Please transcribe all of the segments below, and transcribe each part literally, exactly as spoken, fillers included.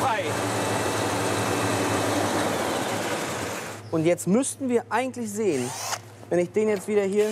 frei. Und jetzt müssten wir eigentlich sehen, wenn ich den jetzt wieder hier...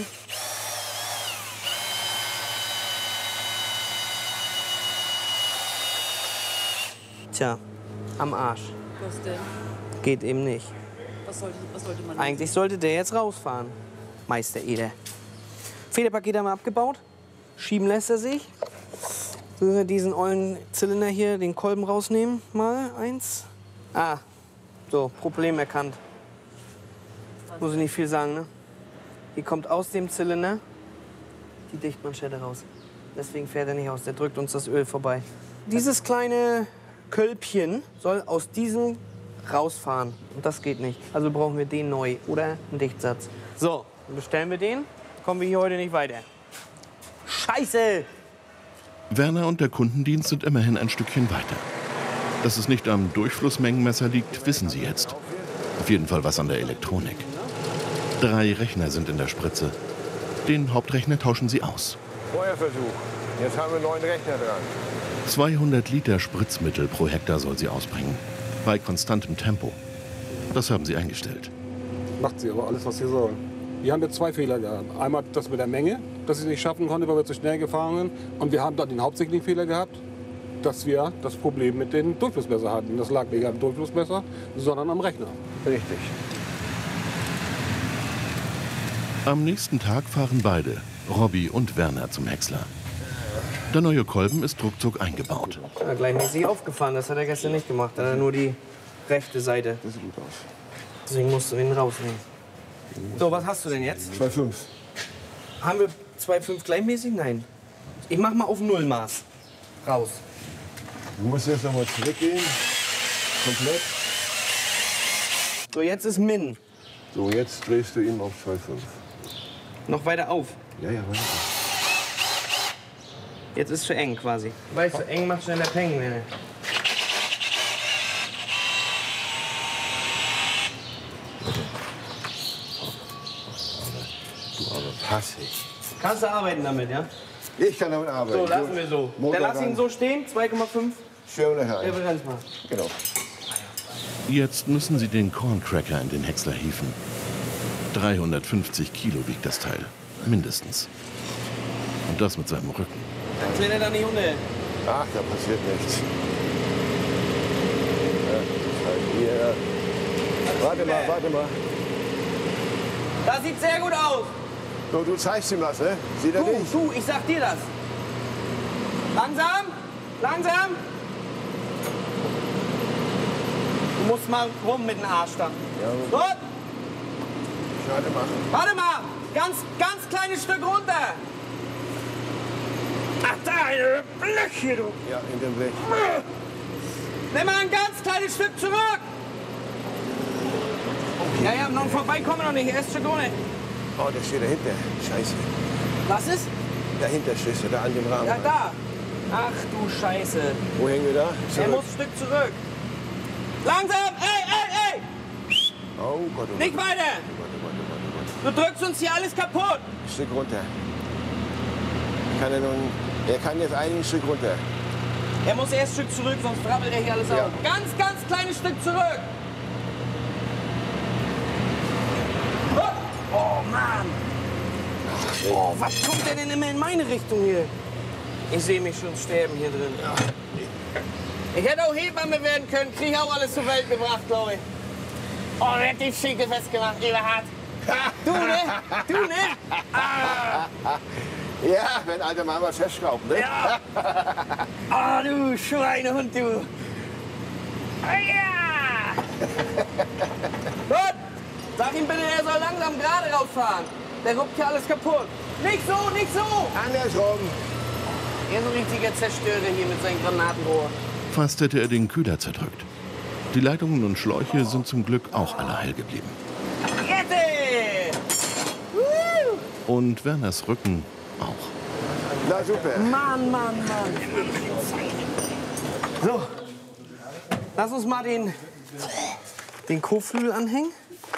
Tja, am Arsch. Was denn? Geht eben nicht. Was sollte, was sollte man Eigentlich sollte der jetzt rausfahren, Meister Eder. Federpaket haben wir abgebaut. Schieben lässt er sich. So, diesen ollen Zylinder hier, den Kolben rausnehmen. Mal eins. Ah, so, Problem erkannt. Muss ich nicht viel sagen, ne? Hier kommt aus dem Zylinder die Dichtmanschette raus. Deswegen fährt er nicht aus, der drückt uns das Öl vorbei. Dieses kleine Kölbchen soll aus diesem rausfahren. Und das geht nicht. Also brauchen wir den neu oder einen Dichtsatz. So, dann bestellen wir den. Kommen wir hier heute nicht weiter. Scheiße! Werner und der Kundendienst sind immerhin ein Stückchen weiter. Dass es nicht am Durchflussmengenmesser liegt, wissen sie jetzt. Auf jeden Fall was an der Elektronik. Drei Rechner sind in der Spritze. Den Hauptrechner tauschen sie aus. Feuerversuch. Jetzt haben wir neun Rechner dran. zweihundert Liter Spritzmittel pro Hektar soll sie ausbringen. Bei konstantem Tempo. Das haben sie eingestellt. Macht sie aber alles, was sie soll. Wir haben jetzt zwei Fehler gehabt. Einmal das mit der Menge, dass sie es nicht schaffen konnte, weil wir zu schnell gefahren sind. Und wir haben dann den hauptsächlichen Fehler gehabt, dass wir das Problem mit den Durchflussmesser hatten. Das lag nicht am Durchflussmesser, sondern am Rechner. Richtig. Am nächsten Tag fahren beide, Robby und Werner, zum Häcksler. Der neue Kolben ist ruckzuck eingebaut. Ja, gleichmäßig aufgefahren, das hat er gestern nicht gemacht. Da hat er nur die rechte Seite. Das sieht gut aus. Deswegen musst du ihn rausnehmen. So, was hast du denn jetzt? zwei Komma fünf. Haben wir zwei Komma fünf gleichmäßig? Nein. Ich mach mal auf Nullmaß. Raus. Du musst jetzt noch mal zurückgehen. Komplett. So, jetzt ist Min. So, jetzt drehst du ihn auf zwei Komma fünf. Noch weiter auf. Ja, ja, weiter. Jetzt ist zu eng quasi. Weißt du, eng macht schneller Peng. Ne? Du aber passig. Kannst du arbeiten damit, ja? Ich kann damit arbeiten. So, lassen wir so. Dann lass ihn so stehen, zwei Komma fünf. Schön nachher. Referenzmaß. Genau. Jetzt müssen sie den Corncracker in den Häcksler hieven. dreihundertfünfzig Kilo wiegt das Teil. Mindestens. Und das mit seinem Rücken. Dann klettert er nicht unter. Ach, da passiert nichts. Ja, hier. Warte mal, warte mal. Das sieht sehr gut aus. So, du zeigst ihm was, ne? Sieht er Du, nicht? du, ich sag dir das. Langsam, langsam. Du musst mal rum mit dem Arsch dann. Ja, Gut. Schade machen. Warte mal, ganz, ganz kleines Stück runter. Ach, da, ein Blöcke, du. Ja, in dem Blech. Nimm mal ein ganz kleines Stück zurück. Ja, ja, noch vorbeikommen noch nicht. Erst Stück ohne. Oh, der steht dahinter. Scheiße. Was ist? Dahinter stehst du, da an dem Rahmen. Ja, da. Ach du Scheiße. Wo hängen wir da? Er Zurück. muss ein Stück zurück. Langsam, ey, ey, ey. Oh Gott, oh Nicht Gott. weiter. Oh Gott, oh Gott, oh Gott, oh Gott. Du drückst uns hier alles kaputt. Ein Stück runter. Kann er, nun, er kann jetzt ein Stück runter. Er muss erst ein Stück zurück, sonst brabbelt er hier alles Ja. auf. Ganz, ganz kleines Stück zurück. Oh, Mann. Oh, was kommt der denn immer in meine Richtung hier? Ich sehe mich schon sterben hier drin. Ich hätte auch Hebamme werden können, krieg ich auch alles zur Welt gebracht, glaube ich. Oh, wer hat die Schinkel festgemacht, Eberhard? Du, ne? Du, ne? Ah. Ja, wenn alter Mann was festschraubt, ne? Ja. Ah, du Schweinehund, du. Ah, ja. Gut. Sag ihm bitte, er soll langsam gerade rausfahren. Der ruppt hier alles kaputt. Nicht so, nicht so. Andersrum. Er ist ein richtiger Zerstörer hier mit seinem Granatenrohr. Fast hätte er den Kühler zerdrückt. Die Leitungen und Schläuche sind zum Glück auch alle heil geblieben. Rette! Und Werners Rücken auch. Na super. Mann, Mann, Mann. So. Lass uns mal den, den Kotflügel anhängen.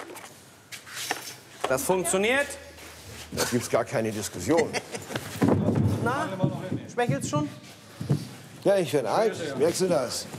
Das funktioniert. Da gibt's gar keine Diskussion. Na, schwächelt's schon? Ja, ich werde alt. Merkst du das?